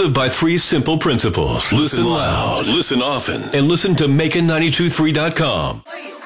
live by 3 simple principles. Listen loud, listen often, and listen to Macon923.com.